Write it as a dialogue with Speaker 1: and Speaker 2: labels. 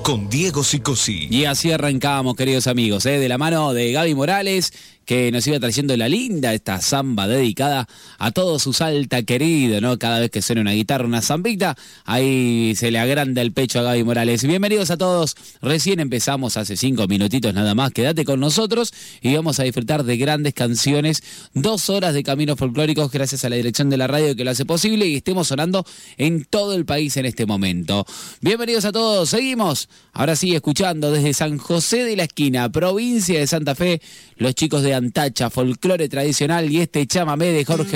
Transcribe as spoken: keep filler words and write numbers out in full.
Speaker 1: con Diego Sicosi.
Speaker 2: Y así arrancamos, queridos amigos, ¿eh? de la mano de Gaby Morales, que nos iba trayendo la linda esta samba dedicada a todo su salta querido, ¿no? Cada vez que suena una guitarra, una zambita, ahí se le agranda el pecho a Gaby Morales. Bienvenidos a todos, recién empezamos hace cinco minutitos nada más, quédate con nosotros y vamos a disfrutar de grandes canciones, dos horas de caminos folclóricos gracias a la dirección de la radio que lo hace posible y estemos sonando en todo el país en este momento. Bienvenidos a todos, seguimos, ahora sí, escuchando desde San José de la Esquina, provincia de Santa Fe, los chicos de Antacha, folclore tradicional y este chamamé de Jorge